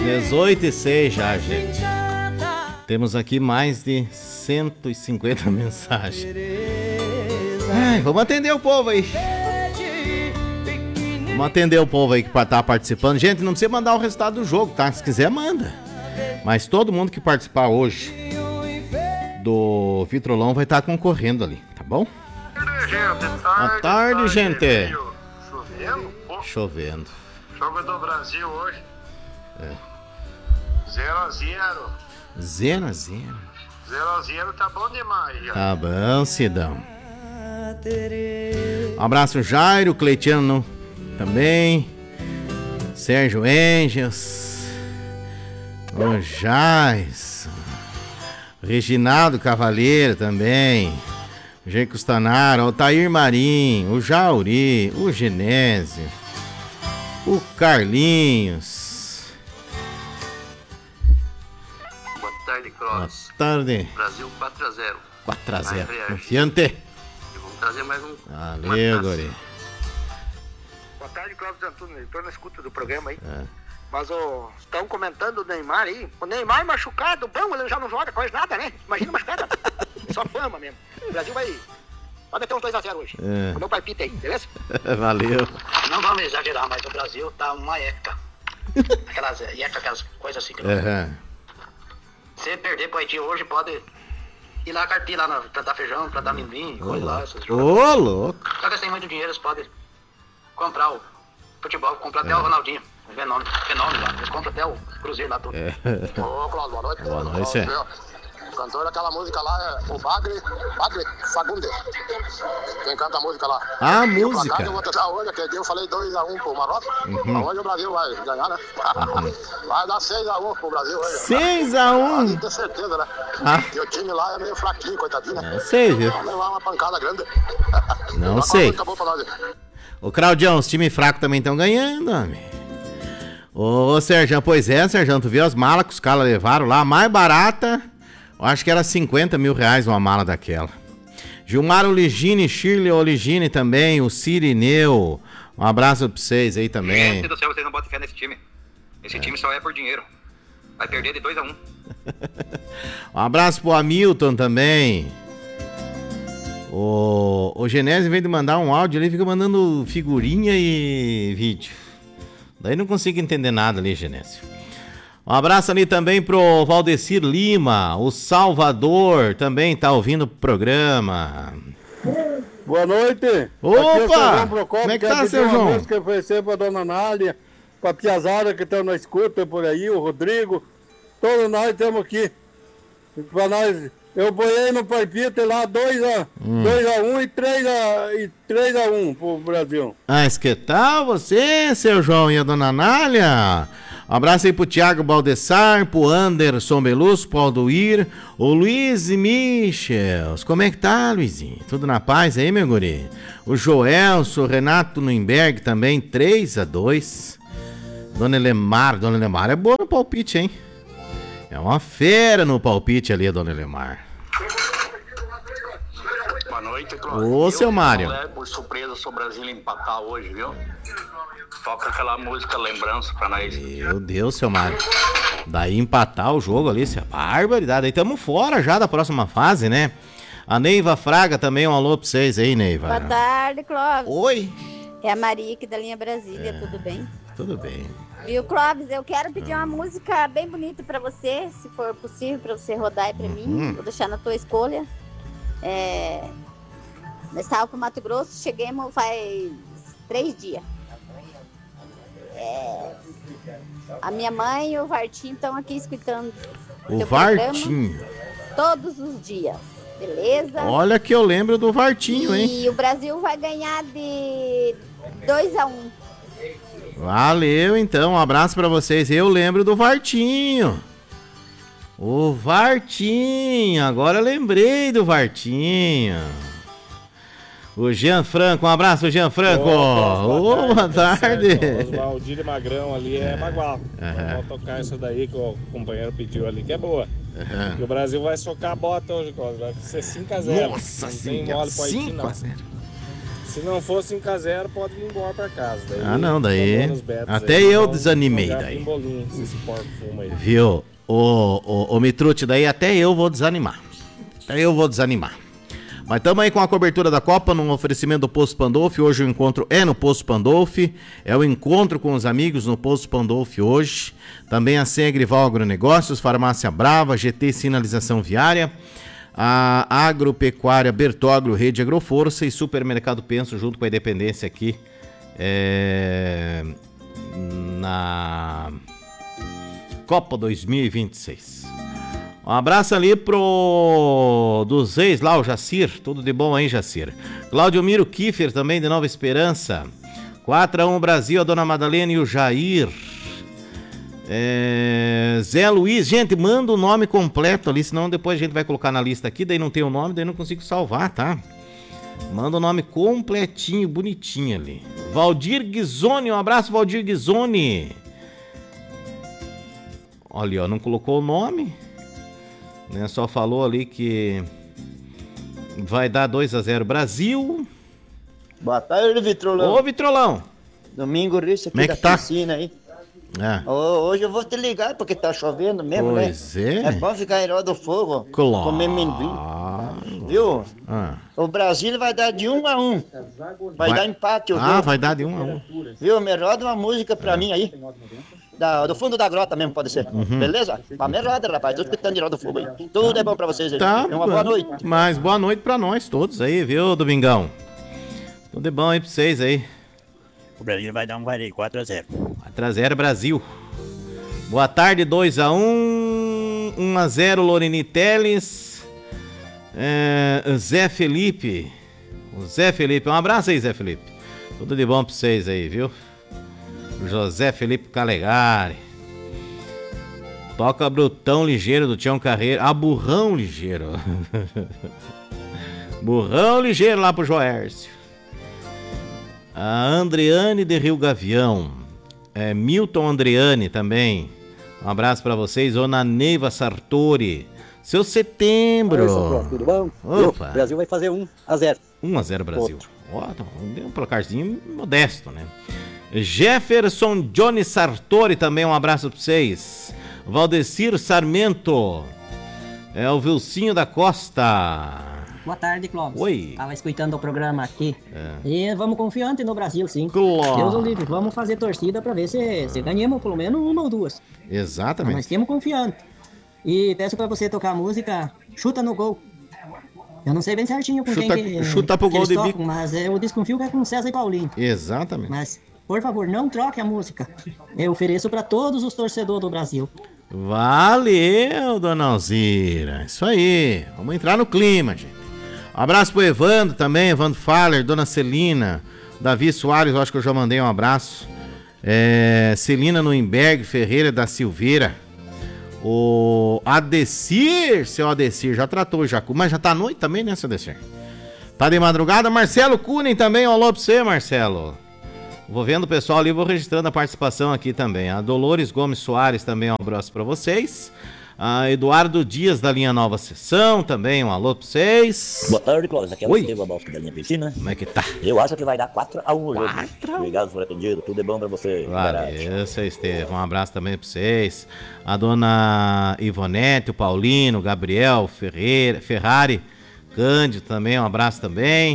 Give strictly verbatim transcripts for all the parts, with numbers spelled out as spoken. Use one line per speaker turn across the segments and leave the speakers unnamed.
dezoito e seis já, gente. Temos aqui mais de cento e cinquenta mensagens. Ai, vamos atender o povo aí. Vamos atender o povo aí que tá participando. Gente, não precisa mandar o resultado do jogo, tá? Se quiser, manda. Mas todo mundo que participar hoje do Vitrolão vai estar concorrendo ali, tá bom? Boa tarde, gente.
Chovendo? Pô.
Chovendo.
Jogo do Brasil hoje.
É.
zero a zero.
zero a zero.
zero a zero tá bom demais. Já.
Tá bom, Sidão. Um abraço, Jairo, Cleitiano também. Sérgio Engels. O Jais. Reginaldo Cavaleiro também. G. Custanaro, o Tair Marim, o Jauri, o Genésio, o Carlinhos.
Boa tarde, Cross.
Boa tarde.
Brasil quatro a zero.
quatro a zero.
Vai reagir.
Confiante.
E vamos trazer mais um.
Valeu, Gori.
Boa tarde, Clóvis Antunes. Estou na escuta do programa aí.
É.
Mas estão comentando o Neymar aí. O Neymar machucado, bom, ele já não joga quase nada, né? Imagina machucado. Só fama mesmo. O Brasil vai, vai meter uns dois a zero hoje.
É.
O meu palpite aí, beleza?
Valeu.
Não vamos exagerar, mas o Brasil tá uma eca. Aquelas eca, aquelas coisas assim. Que
Uhum.
Se perder pro Haiti hoje, pode ir lá carpir lá, na, plantar feijão, plantar amendoim, coisa lá. Essas
Ô, oh, louco.
Só que eles têm muito dinheiro, eles podem comprar o futebol, comprar até é. o Ronaldinho. Fenômeno, fenômeno lá. Eles compram até o Cruzeiro lá todo.
É.
Ô, Cláudio, boa noite.
Boa noite, é.
O cantor daquela música lá é o Bagre, Bagre Fagundes. Quem canta a música lá.
A
e
música.
O placar que eu vou tentar hoje, aquele dia eu falei dois a um pro Marrocos. Uhum. Hoje o Brasil vai ganhar, né? Uhum. Vai dar seis a um pro Brasil hoje.
seis a um?
Pode ter certeza, né?
Ah.
E o time lá é meio fraquinho, coitadinho, né?
Não sei, viu?
Vai levar uma pancada grande.
Não sei.
Acabou pra nós.
Ô, Claudião, os times fracos também estão ganhando, homem. Ô, Sérgio, pois é, Sérgio, tu viu as malas que os caras levaram lá? A mais barata, eu acho que era cinquenta mil reais uma mala daquela. Gilmar Oligini, Shirley Oligini também, o Cirineu. Um abraço pra vocês aí também.
Gente do céu, vocês não botam fé nesse time. Esse é. time só é por dinheiro. Vai perder de dois a um.
Um abraço pro Hamilton também. O, o Genésio, em vez de mandar um áudio, ele fica mandando figurinha e vídeo. Daí não consigo entender nada ali, Genésio. Um abraço ali também pro Valdecir Lima, o Salvador, também tá ouvindo o programa.
Boa noite.
Opa! É como é que tá, seu João?
Uma música oferecer pra dona Nália, pra Piazara que estão na escuta por aí, o Rodrigo. Todos nós estamos aqui. Pra nós, eu boiei no palpite lá dois a um e três a um pro Brasil.
Ah, que tal você, seu João e a dona Nália? Um abraço aí pro Thiago Baldessar, pro Anderson Belus, pro Aldoir, o Luiz Michels. Como é que tá, Luizinho? Tudo na paz aí, meu guri? O Joelson, o Renato Nuemberg também, três a dois. Dona Elemar, Dona Elemar é boa no palpite, hein? É uma fera no palpite ali, Dona Elemar.
Boa noite, Cláudio.
Ô, seu Mário.
Não é por surpresa se o Brasil empatar hoje, viu? Toca aquela música Lembrança pra nós.
Meu Deus, seu Mário. Daí empatar o jogo ali, isso é barbaridade. Aí estamos fora já da próxima fase, né? A Neiva Fraga também, um alô pra vocês aí, Neiva.
Boa tarde, Clóvis.
Oi.
É a Maria aqui da linha Brasília,
É.
tudo bem?
Tudo bem.
Viu, Clóvis, eu quero pedir uma música bem bonita pra você, se for possível, pra você rodar aí pra
Uhum.
mim. Vou deixar na tua escolha. É... Nós estávamos pro Mato Grosso, chegamos faz três dias. É... A minha mãe e o Vartinho estão aqui escutando
O
teu
Vartinho.
programa todos os dias, beleza?
Olha que eu lembro do Vartinho, hein?
E o Brasil vai ganhar de dois a um.
Valeu, então. Um abraço pra vocês. Eu lembro do Vartinho. O Vartinho. Agora eu lembrei do Vartinho. O Jean Franco. Um abraço, Jean Franco. Ô, boa tarde.
O Valdir Magrão ali é, é bagual. Uhum. Vou tocar essa daí que o companheiro pediu ali, que é boa. Uhum. E o Brasil vai socar a bota hoje, vai ser cinco a zero.
Nossa,
não tem mole pro Haiti, não. Se não for cinco a zero, pode vir embora pra casa. Daí,
Ah, não, daí. Até
aí,
eu
então,
desanimei
jogar
daí.
pimbolim, esses porcos fuma aí.
Viu? Ô, ô, ô Mitrute, daí até eu vou desanimar. Até eu vou desanimar. Mas estamos aí com a cobertura da Copa num oferecimento do Posto Pandolfi. Hoje o encontro é no Posto Pandolfi. É o encontro com os amigos no Posto Pandolfi hoje. Também a Segrival Agronegócios, Farmácia Brava, G T Sinalização Viária, a Agropecuária Bertogro, Rede Agroforça e Supermercado Penso, junto com a Independência aqui é, na Copa dois mil e vinte e seis. Um abraço ali pro dos ex lá, o Jacir. Tudo de bom aí, Jacir. Cláudio Miro Kiffer também de Nova Esperança. quatro a um Brasil, a Dona Madalena e o Jair. É... Zé Luiz, gente, manda o nome completo ali, senão depois a gente vai colocar na lista aqui, daí não tem o nome, daí não consigo salvar, tá? Manda o nome completinho, bonitinho ali. Valdir Ghisoni, um abraço, Valdir Ghisoni. Olha, ó, não colocou o nome, né? Só falou ali que vai dar dois a zero Brasil.
Boa tarde, Vitrolão.
Ô, Vitrolão.
Domingo Risso aqui
Como é
da
que tá?
piscina aí.
É.
Ô, hoje eu vou te ligar porque tá chovendo mesmo,
Pois
né?
é.
É bom ficar em roda do fogo,
Claro.
comer amendoim. Viu?
Ah,
O Brasil vai dar de um a um. Vai,
Vai-
dar empate o
ah
jogo.
vai dar de um a um.
Viu? Me roda uma música pra mim aí. Da, do fundo da grota mesmo, pode ser.
Uhum.
Beleza? Pra me roda, rapaz. Tô escutando de roda do fogo aí. Tudo é bom pra vocês aí.
Tá.
Uma boa noite.
Mas boa noite pra nós todos aí, viu, Domingão? Tudo de bom aí pra vocês aí.
O Brasil vai dar um vareio, quatro a zero.
quatro a zero Brasil. Boa tarde, dois a um. um a zero Loreni Teles. É, Zé Felipe. O Zé Felipe. Um abraço aí, Zé Felipe. Tudo de bom pra vocês aí, viu? José Felipe Calegari. Toca Brutão Ligeiro do Tião Carreiro. Ah, Burrão Ligeiro. Burrão Ligeiro lá pro Joércio. A Andreane de Rio Gavião. É, Milton Andreane também. Um abraço pra vocês. Ona Neiva Sartori. Seu Setembro.
Oi, Socorro, tudo bom?
Opa.
O Brasil vai fazer um a zero.
um a zero Brasil. Ó, deu um placarzinho modesto, né? Jefferson Johnny Sartori também, um abraço pra vocês. Valdecir Sarmento. É o Vilcinho da Costa.
Boa tarde, Clóvis.
Oi.
Tava escutando o programa aqui.
É.
E vamos confiante no Brasil, sim.
Claro.
Deus o livre. Vamos fazer torcida pra ver se, se ganhamos pelo menos uma ou duas.
Exatamente.
Nós temos confiante. E peço pra você tocar a música Chuta no Gol. Eu não sei bem certinho com
Chuta-
quem que,
chuta pro
que
gol
eles
de
tocam,
bico.
mas eu desconfio que é com César e Paulinho.
Exatamente.
Mas, por favor, não troque a música. Eu ofereço pra todos os torcedores do Brasil.
Valeu, dona Alzira. Isso aí. Vamos entrar no clima, gente. Um abraço pro Evandro também, Evandro Faller, dona Celina, Davi Soares, eu acho que eu já mandei um abraço. É, Celina Noimberg Ferreira da Silveira. O Adecir, seu Adecir, já tratou o Jacu, mas já tá à noite também, né, seu Adecir? Tá de madrugada. Marcelo Kunen também, um alô pra você, Marcelo. Vou vendo o pessoal ali, vou registrando a participação aqui também. A Dolores Gomes Soares também, um abraço pra vocês. A Eduardo Dias da linha Nova Sessão também, um alô pra vocês.
Boa tarde, Clóvis. Aqui é o
Oi.
Estevam Balso da linha Piscina.
Como é que tá?
Eu acho que vai dar quatro a um o jogo. Obrigado por atendido. Tudo é bom pra você.
Valeu, seu Estevam. Um abraço também pra vocês. A dona Ivonete, o Paulino, o Gabriel Ferreira, Ferrari, Cândido também, um abraço também.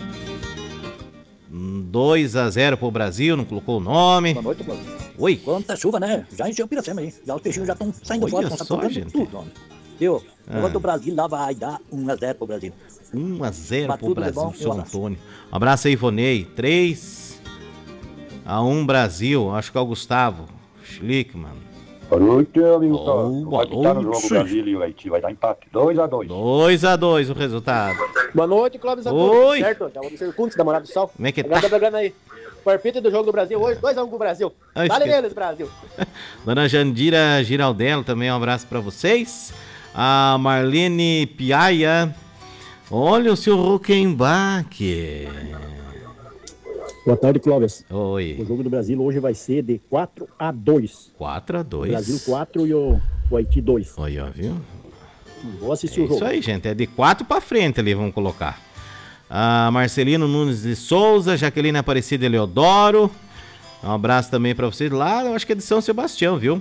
dois a zero pro Brasil, não colocou o nome.
Boa noite, Clóvis.
Oi.
Quanta chuva, né? Já encheu o Piracema aí. Já os peixinhos já estão saindo
Olha
fora, estão
só,
só,
gente.
tudo, homem. Viu?
Ah.
Enquanto o Brasil lá vai dar um a zero pro Brasil.
um a zero
Pra
pro
tudo de
Brasil,
bom,
seu
um abraço.
Antônio. Um abraço aí, Ivonei. três a um Brasil, acho que é o Gustavo Schlickman.
Boa noite, amigo
Oh,
Cláudio.
boa
Vai que tá no
noite.
jogo Brasil e o Haiti, vai dar empate. dois a dois.
dois a dois o resultado.
Boa noite, Clóvis.
Oi.
Certo? Já vou do Circuntes, da Morada do Sol.
Como é que tá?
Obrigado pelo programa aí. Palpite do jogo do Brasil hoje, dois a um pro Brasil.
Ah,
Vale
esqueci.
eles, Brasil.
Dona Jandira Giraldello também, um abraço pra vocês. A Marlene Piaia. Olha o seu Huckenbach.
Boa tarde, Clóvis.
Oi.
O jogo do Brasil hoje vai ser de quatro a dois.
quatro a dois.
O Brasil quatro e o, o Haiti dois.
Olha, viu?
Vou assistir
É
o jogo.
isso aí, gente. É de quatro pra frente ali, vamos colocar. A Marcelino Nunes de Souza, Jaqueline Aparecida Eleodoro. Um abraço também pra vocês lá, eu acho que é de São Sebastião, viu?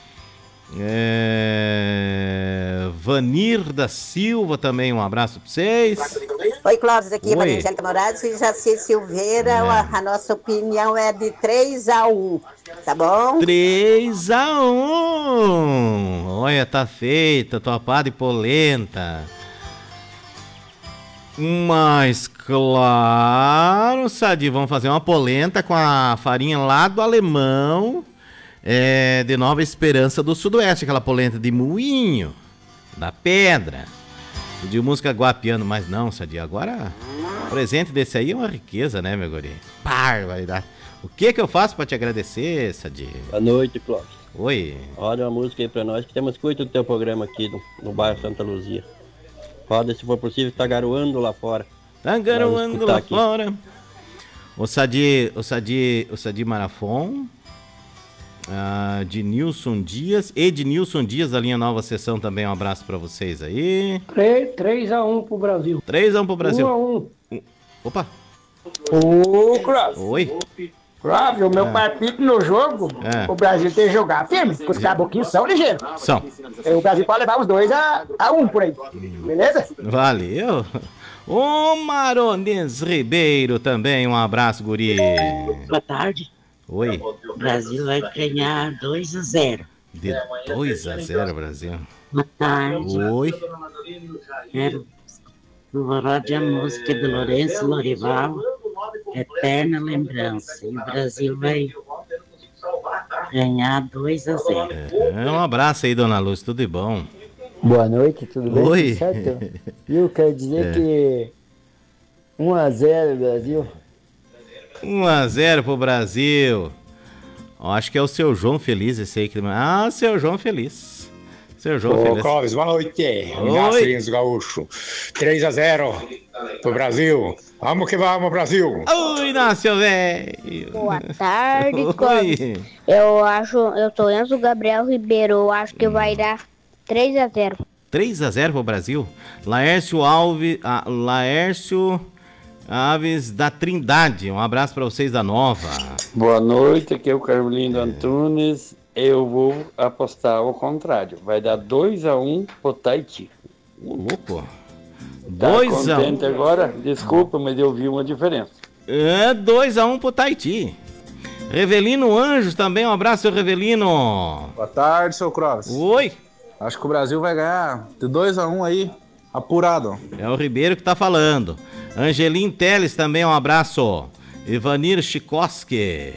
É... Vanir da Silva também, um abraço pra vocês.
Oi, Clóvis, aqui é
Oi.
Maria Angélica Moraes e Jaci Silveira.
É.
A, a nossa opinião é de três a um, tá bom?
três a um. Olha, tá feita, topada e polenta. Mas, claro, Sadi, vamos fazer uma polenta com a farinha lá do Alemão, é, de Nova Esperança do Sudoeste, aquela polenta de moinho, da pedra. Pediu música guapiano, mas não, Sadi, agora o presente desse aí é uma riqueza, né, meu guri? Barbaridade. O que que eu faço pra te agradecer, Sadi?
Boa noite, Clóvis.
Oi.
Roda uma música aí pra nós, que temos cuidado do teu programa aqui no, no bairro Santa Luzia. Roda, se for possível, tá garoando lá fora.
Tá garoando lá
aqui.
fora. O Sadi, o Sadi, o Sadi Marafon, ah, de Nilson Dias, Ednilson Dias da linha Nova Sessão também, um abraço pra vocês aí.
três a um pro Brasil.
três a um pro Brasil.
um a um.
Opa.
Ô, Clóvis.
Oi.
Clóvis, o meu
É.
palpite no jogo,
É.
o Brasil tem que jogar firme, porque os caboquinhos são ligeiros.
São.
O Brasil pode levar os dois a, a um por aí, beleza?
Valeu. O Marones Ribeiro também, um abraço, guri.
Boa tarde.
Oi.
O Brasil vai ganhar dois a zero.
De dois a zero, Brasil.
Boa tarde.
Oi.
Quero Rode a música do Lourenço Lorival, Eterna Lembrança. E o Brasil vai ganhar dois a zero.
É, um abraço aí, dona Luz, tudo de bom?
Boa noite, tudo bem?
Oi.
Tudo certo? Eu quero dizer
É.
que um a zero Brasil.
um a zero pro Brasil. Ó, acho que é o seu João Feliz esse aí. Que... Ah, seu João Feliz. Seu João
Ô,
Feliz.
Clóvis, boa noite.
Oi.
Inácio Gaúcho. três a zero pro Brasil. Vamos que vamos, Brasil.
Oi, Inácio, velho.
Boa tarde,
Oi.
Clóvis. Eu acho, eu sou Enzo Gabriel Ribeiro, eu acho que vai dar três a zero.
três a zero pro Brasil. Laércio Alves, ah, Laércio Aves da Trindade. Um abraço pra vocês da Nova.
Boa noite, aqui é o Carolino Antunes. Eu vou apostar ao contrário. Vai dar dois a um pro Tahiti.
Ô, louco.
Tá
dois a um.
contente agora? Desculpa, mas eu vi uma diferença.
É, dois a um pro Tahiti. Revelino Anjos também, um abraço, seu Revelino.
Boa tarde, seu Clóvis.
Oi.
Acho que o Brasil vai ganhar de dois a um aí, apurado.
É o Ribeiro que tá falando. Angelim Teles também, um abraço. Ivanir Chikoski.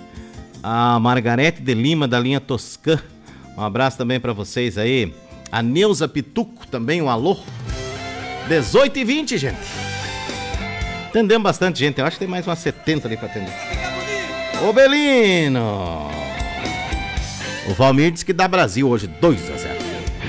A Margarete de Lima, da linha Toscã. Um abraço também pra vocês aí. A Neuza Pituco também, um alô. dezoito e vinte, gente. Atendemos bastante gente. Eu acho que tem mais umas setenta ali pra atender. Ô, Belino. O Valmir disse que dá Brasil hoje, dois a zero.